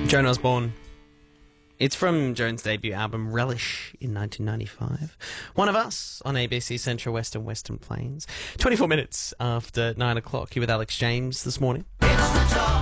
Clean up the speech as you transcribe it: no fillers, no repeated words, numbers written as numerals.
Joan Osborne. It's from Joan's debut album Relish in 1995. One of Us on ABC Central Western Plains. 24 minutes after 9 o'clock. You're with Alex James this morning. It's the job.